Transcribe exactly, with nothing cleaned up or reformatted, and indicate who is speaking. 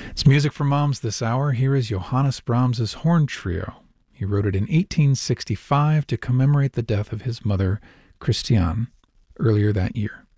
Speaker 1: It's Music for Moms this hour. Here is Johannes Brahms' Horn Trio. He wrote it in eighteen sixty-five to commemorate the death of his mother, Christiane, earlier that year.